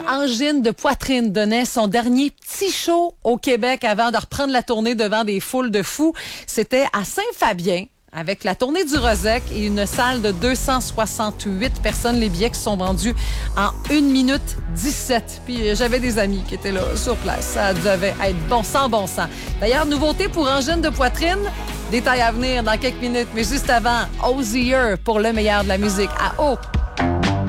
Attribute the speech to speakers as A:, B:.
A: Angine de Poitrine donnait son dernier petit show au Québec avant de reprendre la tournée devant des foules de fous. C'était à Saint-Fabien, avec la tournée du Rosec et une salle de 268 personnes. Les billets qui sont vendus en 1 minute 17. Puis j'avais des amis qui étaient là sur place. Ça devait être bon sens. D'ailleurs, nouveauté pour Angine de Poitrine. Détail à venir dans quelques minutes. Mais juste avant, Ozier pour le meilleur de la musique à O.